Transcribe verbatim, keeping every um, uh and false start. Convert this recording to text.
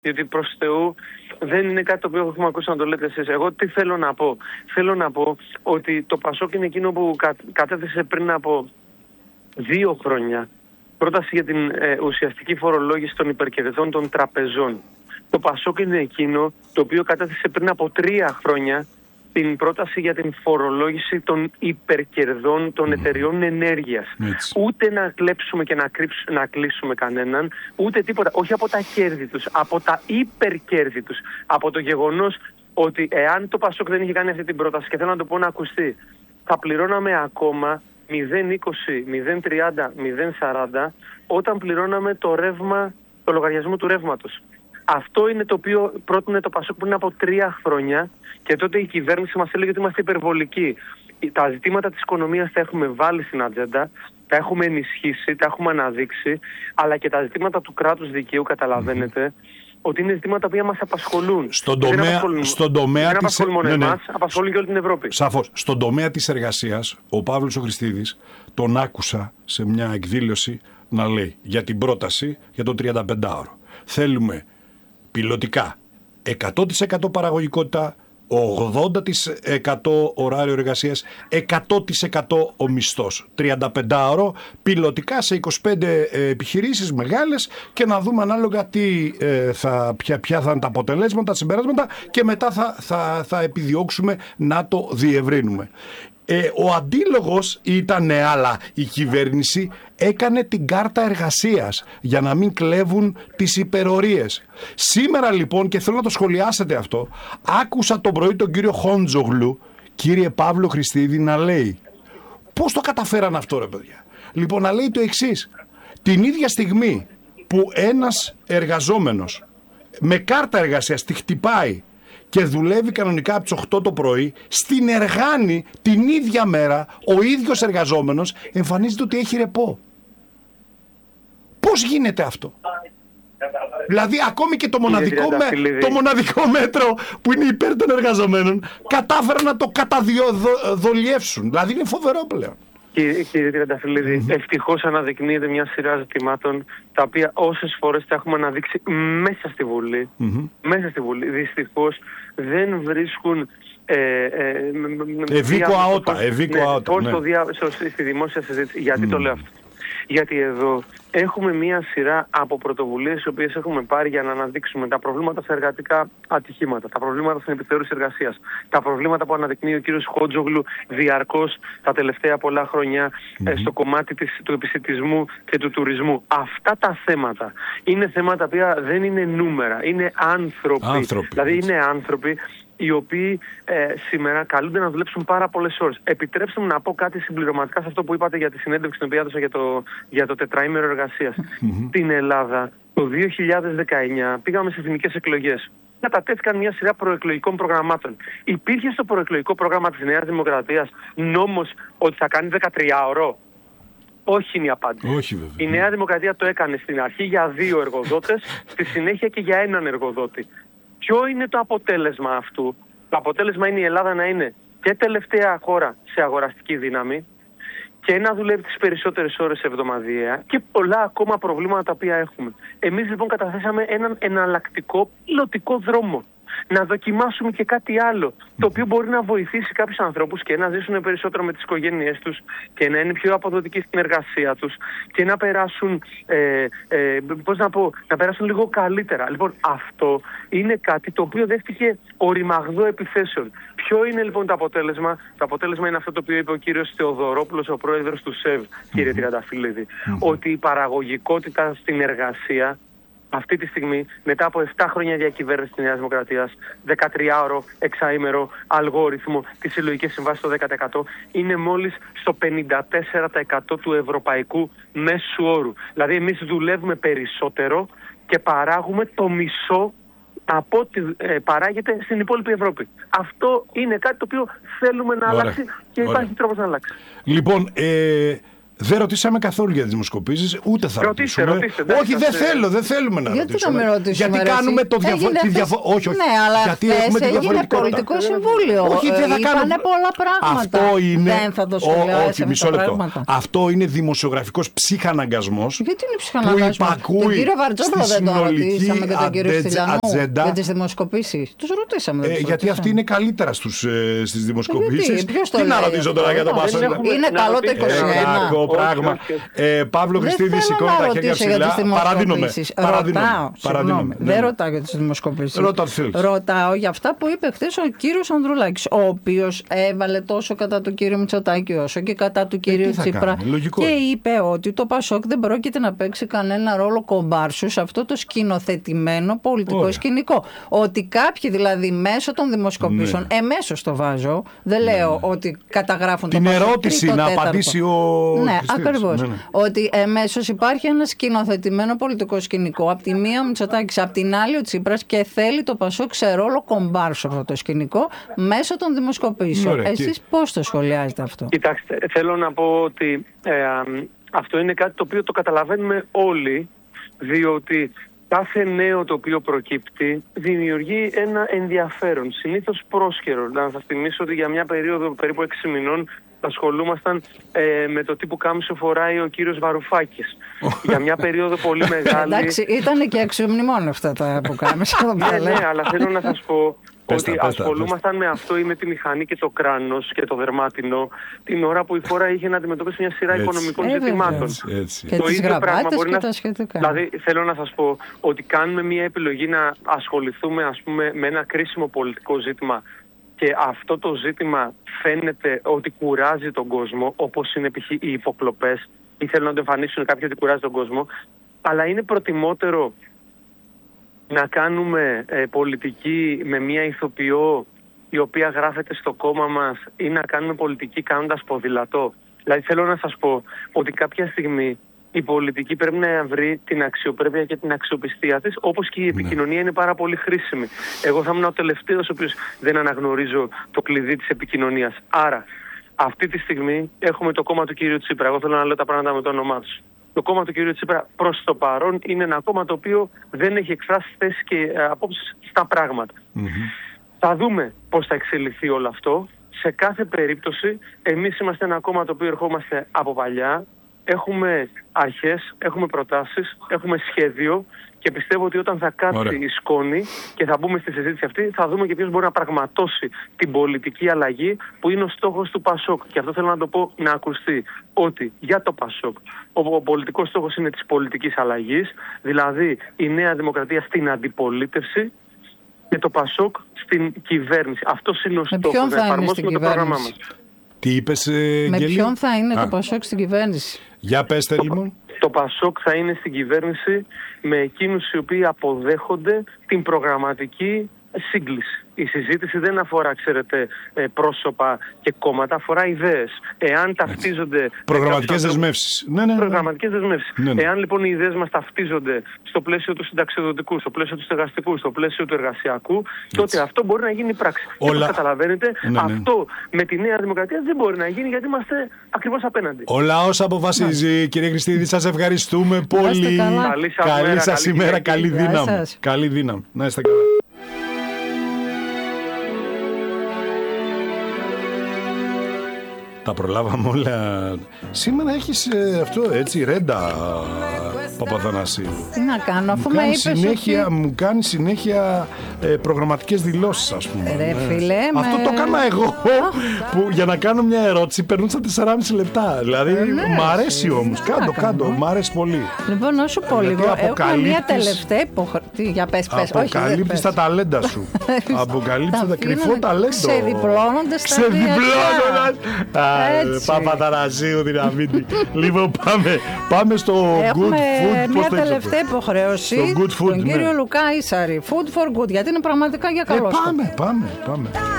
Διότι προς Θεού δεν είναι κάτι το οποίο έχουμε ακούσει να το λέτε εσείς. Εγώ τι θέλω να πω. Θέλω να πω ότι το Πασόκ είναι εκείνο που κα, κατέθεσε πριν από δύο χρόνια πρόταση για την ε, ουσιαστική φορολόγηση των υπερκερδών των τραπεζών. Το Πασόκ είναι εκείνο το οποίο κατέθεσε πριν από τρία χρόνια την πρόταση για την φορολόγηση των υπερκερδών των mm. εταιριών ενέργειας. Έτσι. Ούτε να κλέψουμε και να, κρύψουμε, να κλείσουμε κανέναν, ούτε τίποτα. Όχι από τα κέρδη τους, από τα υπερκέρδη τους. Από το γεγονός ότι εάν το Πασόκ δεν είχε κάνει αυτή την πρόταση, και θέλω να το πω να ακουστεί, θα πληρώναμε ακόμα μηδέν είκοσι, μηδέν τριάντα, μηδέν σαράντα όταν πληρώναμε το ρεύμα, το λογαριασμό του ρεύματος. Αυτό είναι το οποίο πρότεινε το Πασόκ πριν από τρία χρόνια και τότε η κυβέρνηση μας έλεγε ότι είμαστε υπερβολικοί. Τα ζητήματα της οικονομίας τα έχουμε βάλει στην ατζέντα, τα έχουμε ενισχύσει, τα έχουμε αναδείξει, αλλά και τα ζητήματα του κράτους δικαίου, καταλαβαίνετε, mm-hmm. ότι είναι ζητήματα που μας απασχολούν. Στον τομέα, δεν απασχολούν, στον τομέα δεν της... απασχολούν μόνο ναι, ναι. εμάς, απασχολούν και όλη την Ευρώπη. Σαφώς. Στον τομέα της εργασίας, ο Παύλος ο Χριστίδης τον άκουσα σε μια εκδήλωση να λέει για την πρόταση για το τριανταπεντάωρο. Θέλουμε πιλωτικά εκατό τοις εκατό παραγωγικότητα, ογδόντα τοις εκατό ωράριο εργασίας, εκατό τοις εκατό ο μισθός. τριανταπεντάωρο πιλωτικά σε είκοσι πέντε επιχειρήσεις μεγάλες και να δούμε ανάλογα τι, ε, θα, ποια, ποια θα είναι τα αποτελέσματα, τα συμπεράσματα και μετά θα, θα, θα επιδιώξουμε να το διευρύνουμε. Ε, ο αντίλογος ήταν, αλλά η κυβέρνηση έκανε την κάρτα εργασίας για να μην κλέβουν τις υπερορίες. Σήμερα λοιπόν, και θέλω να το σχολιάσετε αυτό, άκουσα το πρωί τον κύριο Χόντζογλου, κύριε Παύλο Χριστίδη, να λέει πώς το καταφέραν αυτό ρε παιδιά. Λοιπόν, να λέει το εξής: την ίδια στιγμή που ένας εργαζόμενος με κάρτα εργασίας τη χτυπάει και δουλεύει κανονικά από τις οκτώ το πρωί, στην Εργάνη την ίδια μέρα ο ίδιος εργαζόμενος εμφανίζεται ότι έχει ρεπό. Πώς γίνεται αυτό? Δηλαδή ακόμη και το μοναδικό, με, το μοναδικό μέτρο που είναι υπέρ των εργαζομένων κατάφεραν να το καταδιοδολιεύσουν. Δηλαδή είναι φοβερό πλέον. Κύριε, κύριε Τριανταφυλλίδη, mm-hmm. ευτυχώς αναδεικνύεται μια σειρά ζητημάτων τα οποία όσες φορές τα έχουμε αναδείξει μέσα στη Βουλή. Mm-hmm. Μέσα στη Βουλή. Δυστυχώς δεν βρίσκουν ε, ε, ευήκο αότα. Ευήκο ναι, αότα. ναι. Δια, στη δημόσια συζήτηση. Γιατί mm. το λέω αυτό? Γιατί εδώ έχουμε μία σειρά από πρωτοβουλίες οι οποίες έχουμε πάρει για να αναδείξουμε τα προβλήματα στα εργατικά ατυχήματα, τα προβλήματα στην επιθεώρηση εργασίας, τα προβλήματα που αναδεικνύει ο κύριος Χόντζογλου διαρκώς τα τελευταία πολλά χρόνια mm-hmm. ε, στο κομμάτι της, του επισιτισμού και του τουρισμού. Αυτά τα θέματα είναι θέματα που δεν είναι νούμερα, είναι άνθρωποι. άνθρωποι. Δηλαδή είναι άνθρωποι οι οποίοι ε, σήμερα καλούνται να δουλέψουν πάρα πολλές ώρες. Επιτρέψτε μου να πω κάτι συμπληρωματικά σε αυτό που είπατε για τη συνέντευξη την οποία έδωσα για το, για το τετραήμερο εργασίας. Mm-hmm. Στην Ελλάδα το δύο χιλιάδες δεκαεννιά πήγαμε σε εθνικές εκλογές. Κατατέθηκαν μια σειρά προεκλογικών προγραμμάτων. Υπήρχε στο προεκλογικό πρόγραμμα της Νέας Δημοκρατίας νόμος ότι θα κάνει δεκατριάωρο? Όχι είναι η απάντηση. Όχι, βέβαια. Η Νέα Δημοκρατία το έκανε στην αρχή για δύο εργοδότες, στη συνέχεια και για έναν εργοδότη. Ποιο είναι το αποτέλεσμα αυτού? Το αποτέλεσμα είναι η Ελλάδα να είναι και τελευταία χώρα σε αγοραστική δύναμη και να δουλεύει τις περισσότερες ώρες εβδομαδιαία και πολλά ακόμα προβλήματα τα οποία έχουμε. Εμείς λοιπόν καταθέσαμε έναν εναλλακτικό πιλωτικό δρόμο. Να δοκιμάσουμε και κάτι άλλο, το οποίο μπορεί να βοηθήσει κάποιους ανθρώπους και να ζήσουν περισσότερο με τις οικογένειές τους και να είναι πιο αποδοτικοί στην εργασία τους και να περάσουν, ε, ε, πώς να πω, να περάσουν λίγο καλύτερα. Λοιπόν, αυτό είναι κάτι το οποίο δέχτηκε οριμαγδό επιθέσεων. Ποιο είναι λοιπόν το αποτέλεσμα? Το αποτέλεσμα είναι αυτό το οποίο είπε ο κύριος Θεοδωρόπουλος, ο πρόεδρος του ΣΕΒ, κύριε Τριανταφυλλίδη, mm-hmm. ότι η παραγωγικότητα στην εργασία αυτή τη στιγμή, μετά από επτά χρόνια διακυβέρνηση της Νέας Δημοκρατίας, δεκατριάωρο, εξαήμερο, αλγόριθμο, τις συλλογικές συμβάσεις στο δέκα τοις εκατό, είναι μόλις στο πενήντα τέσσερα τοις εκατό του ευρωπαϊκού μέσου όρου. Δηλαδή εμείς δουλεύουμε περισσότερο και παράγουμε το μισό από ό,τι ε, παράγεται στην υπόλοιπη Ευρώπη. Αυτό είναι κάτι το οποίο θέλουμε να Ωραία. αλλάξει και υπάρχει Ωραία. τρόπος να αλλάξει. Λοιπόν, ε, Δεν ρωτήσαμε καθόλου για τις δημοσκοπήσεις, ούτε θα ρωτήστε, ρωτήσουμε. ρωτήστε, όχι, δεν θέλω, δεν θέλουμε να γιατί ρωτήσουμε. Να ρωτήσουμε. Γιατί κάνουμε το διαφορετικό. Διαφο... όχι, όχι. Ναι, αλλά γιατί έχουμε τη διαφορετικότητα. Είναι πολιτικό συμβούλιο. Όχι, δεν θα κάνουμε πολλά πράγματα. Αυτό είναι. Δεν θα το σχολιάσουμε. Όχι, μισό λεπτό. Αυτό είναι δημοσιογραφικός ψυχαναγκασμός. Γιατί είναι ψυχαναγκασμός? Τον κύριο Βαρτζόπουλο δεν το ρωτήσαμε και τον κύριο Στυλιανού για τις δημοσκοπήσεις. Τους ρωτήσαμε. Γιατί αυτοί είναι καλύτερα στις δημοσκοπήσεις. Τι να ρωτήσω τώρα για τον Πασόκ? Είναι καλό το είκοσι ένα. Πράγμα. Παύλο Χριστίδη, σηκώνει τα χέρια ψηλά. Παραδίνομαι. Συγγνώμη, δεν ρωτάω για τις δημοσκοπήσεις. Ρωτάω για αυτά που είπε χθες ο κύριος Ανδρουλάκης, ο οποίος έβαλε τόσο κατά του κύριου Μητσοτάκη όσο και κατά του κύριου Τσίπρα. Και είπε ότι το Πασόκ δεν πρόκειται να παίξει κανένα ρόλο κομπάρσου σε αυτό το σκηνοθετημένο πολιτικό Ωραία. σκηνικό. Ότι κάποιοι δηλαδή μέσω των δημοσκοπήσεων, ναι. εμέσως το βάζω, δεν λέω ναι. ότι καταγράφουν την το Πασόκ. Την ερώτηση να τέταρτο. απαντήσει ο. Ναι, ακριβώς. Ναι, ναι. Ότι εμέσως υπάρχει ένα σκηνοθετημένο πολιτικό σκηνικό. Απ' τη μία ο Μητσοτάκης, απ' την άλλη ο Τσίπρας, και θέλει το Πασόκ σε ρόλο κομπάρσου αυτό το σκηνικό μέσω των δημοσκοπήσεων. Ωραία, εσείς και... πώς το σχολιάζετε αυτό? Κοιτάξτε, θέλω να πω ότι ε, αυτό είναι κάτι το οποίο το καταλαβαίνουμε όλοι, διότι κάθε νέο το οποίο προκύπτει δημιουργεί ένα ενδιαφέρον, συνήθως πρόσχερο. Να σας θυμίσω ότι για μια περίοδο περίπου έξι μηνών ασχολούμασταν ε, με το τι που κάμισο φοράει ο κύριος Βαρουφάκης. Για μια περίοδο πολύ μεγάλη. Εντάξει, ήταν και αξιομνημόνια αυτά τα που κάμισο. Ναι, ναι, αλλά θέλω να σας πω Πέστα, ότι πέστα, ασχολούμασταν πέστα. με αυτό ή με τη μηχανή και το κράνος και το δερμάτινο την ώρα που η χώρα είχε να αντιμετωπίσει μια σειρά έτσι. οικονομικών ε, ζητημάτων. Έτσι, έτσι. Και το τις γραβάτες και να... τα σχετικά. Δηλαδή θέλω να σας πω ότι κάνουμε μια επιλογή να ασχοληθούμε ας πούμε, με ένα κρίσιμο πολιτικό ζήτημα και αυτό το ζήτημα φαίνεται ότι κουράζει τον κόσμο, όπως είναι π.χ. οι υποκλοπές ή θέλουν να το εμφανίσουν κάποιοι ότι κουράζει τον κόσμο, αλλά είναι προτιμότερο να κάνουμε ε, πολιτική με μια ηθοποιό η οποία γράφεται στο κόμμα μας ή να κάνουμε πολιτική κάνοντας ποδηλατό. Δηλαδή θέλω να σας πω ότι κάποια στιγμή η πολιτική πρέπει να βρει την αξιοπρέπεια και την αξιοπιστία της, όπως και η επικοινωνία είναι πάρα πολύ χρήσιμη. Εγώ θα ήμουν ο τελευταίος ο οποίος δεν αναγνωρίζω το κλειδί της επικοινωνίας. Άρα, αυτή τη στιγμή έχουμε το κόμμα του κύριου Τσίπρα. Εγώ θέλω να λέω τα πράγματα με το όνομά τους. Το κόμμα του κύριου Τσίπρα προς το παρόν είναι ένα κόμμα το οποίο δεν έχει εκφράσει θέση και ε, απόψεις στα πράγματα. Mm-hmm. Θα δούμε πώς θα εξελιχθεί όλο αυτό. Σε κάθε περίπτωση, εμείς είμαστε ένα κόμμα το οποίο ερχόμαστε από παλιά. Έχουμε αρχές, έχουμε προτάσεις, έχουμε σχέδιο και πιστεύω ότι όταν θα κάτσει Ωραία. η σκόνη και θα μπούμε στη συζήτηση αυτή, θα δούμε και ποιος μπορεί να πραγματώσει την πολιτική αλλαγή που είναι ο στόχος του Πασόκ. Και αυτό θέλω να το πω να ακουστεί, ότι για το Πασόκ ο, ο πολιτικός στόχος είναι της πολιτικής αλλαγής, δηλαδή η Νέα Δημοκρατία στην αντιπολίτευση και το Πασόκ στην κυβέρνηση. Αυτός είναι ο στόχος, να εφαρμόσουμε το πρόγραμμά μας. Τι είπες, ε, Με Γελή? ποιον θα είναι Α. το Πασόκ στην κυβέρνηση? Για πέστε λοιπόν. Το Πασόκ θα είναι στην κυβέρνηση με εκείνους οι οποίοι αποδέχονται την προγραμματική σύγκληση. Η συζήτηση δεν αφορά, ξέρετε, πρόσωπα και κόμματα, αφορά ιδέες. Εάν ταυτίζονται... Προγραμματικές δεσμεύσεις. Ναι, ναι, ναι. Προγραμματικές δεσμεύσεις. Ναι, ναι. Εάν λοιπόν οι ιδέες μας ταυτίζονται στο πλαίσιο του συνταξιοδοτικού, στο πλαίσιο του στεγαστικού, στο πλαίσιο του εργασιακού, έτσι. τότε αυτό μπορεί να γίνει πράξη. Όλα... Και όπως καταλαβαίνετε, ναι, ναι. αυτό με τη Νέα Δημοκρατία δεν μπορεί να γίνει γιατί είμαστε ακριβώς απέναντι. Ο λαός αποφασίζει, κύριε Χριστίδη, σας ευχαριστούμε πολύ. Καλή σας, καλή μέρα, σας καλή ημέρα, καλή δύναμη. Σας. Καλή δύναμη. Να είστε καλά. Τα προλάβαμε όλα. Σήμερα έχεις ε, αυτό έτσι ρέντα, Παπαθανασίου. Τι να κάνω, αφού μου με κάνει είπες συνέχεια, ότι... Μου κάνει συνέχεια ε, προγραμματικές δηλώσεις, ας πούμε. Ρε ναι. φίλε, αυτό με... το έκανα εγώ που για να κάνω μια ερώτηση περνούσα τέσσερα και μισό λεπτά. Δηλαδή ε, ναι, μ' αρέσει όμως. Κάντο, κάντο, μ' αρέσει πολύ. Λοιπόν, όσο πω λίγο, έχουμε μια τελευταία υποχρέωση. Για πες, πες. Αποκαλύπτεις τα ταλέντα σου. Αποκαλύπτεις τα κρυφό ταλέντο. Ξεδιπλώνονται στα διπλώνονται. Παπαθανασίου δυναμίτη. Λοιπόν, πάμε, πάμε στο Έχουμε good food. Μια τελευταία υποχρέωση. Good food, τον κύριο ναι. Λουκά Ίσαρη. Food for good, γιατί είναι πραγματικά για καλό. Ε, πάμε, πάμε, πάμε.